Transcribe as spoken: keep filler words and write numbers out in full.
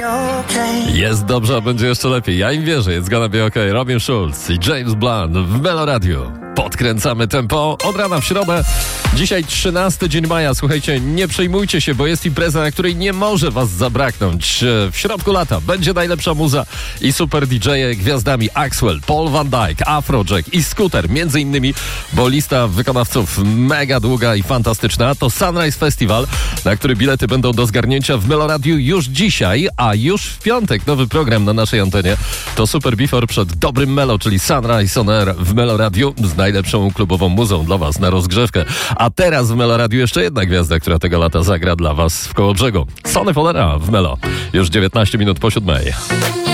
Jest dobrze, a będzie jeszcze lepiej. Ja im wierzę. It's gonna be okay. Robin Schulz i James Blunt w Melo Radio. Podkręcamy tempo od rana w środę. Dzisiaj trzynasty dzień maja. Słuchajcie, nie przejmujcie się, bo jest impreza, na której nie może was zabraknąć. W środku lata będzie najlepsza muza i super didżeje gwiazdami Axwell, Paul Van Dyke, Afrojack i Scooter. Między innymi, bo lista wykonawców mega długa i fantastyczna. To Sunrise Festival, na który bilety będą do zgarnięcia w Melo Radio już dzisiaj, a już w piątek nowy program na naszej antenie. To Super Before przed dobrym Melo, czyli Sunrise on Air w Melo Radio z najlepszą klubową muzą dla was na rozgrzewkę. A teraz w Melo Radio jeszcze jedna gwiazda, która tego lata zagra dla was w Kołobrzegu. Sonny Fodera w Melo. Już dziewiętnaście minut po siódmej.